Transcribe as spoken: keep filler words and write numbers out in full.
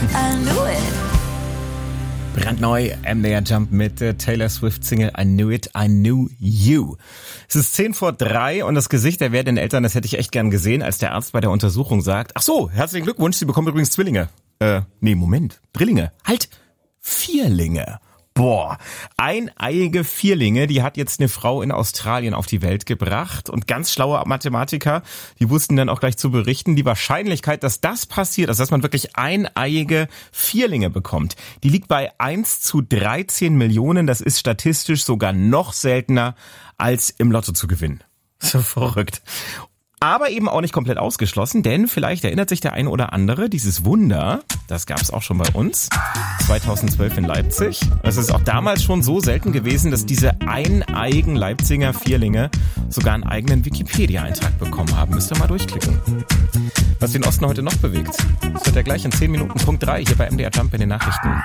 I knew it. Brandneu, M D R Jump mit der Taylor Swift Single I Knew It, I Knew You. Es ist zehn vor drei und das Gesicht der werdenden Eltern, das hätte ich echt gern gesehen, als der Arzt bei der Untersuchung sagt, ach so, herzlichen Glückwunsch, Sie bekommen übrigens Zwillinge. Äh, nee, Moment, Drillinge. Halt, Vierlinge. Boah, eineiige Vierlinge, die hat jetzt eine Frau in Australien auf die Welt gebracht und ganz schlaue Mathematiker, die wussten dann auch gleich zu berichten, die Wahrscheinlichkeit, dass das passiert, also dass man wirklich eineiige Vierlinge bekommt, die liegt bei eins zu dreizehn Millionen, das ist statistisch sogar noch seltener als im Lotto zu gewinnen. So verrückt. Aber eben auch nicht komplett ausgeschlossen, denn vielleicht erinnert sich der eine oder andere, dieses Wunder, das gab es auch schon bei uns, zweitausendzwölf in Leipzig. Es ist auch damals schon so selten gewesen, dass diese eineigen Leipziger Vierlinge sogar einen eigenen Wikipedia-Eintrag bekommen haben. Müsst ihr mal durchklicken. Was den Osten heute noch bewegt, das wird ja gleich in zehn Minuten Punkt drei hier bei M D R Jump in den Nachrichten.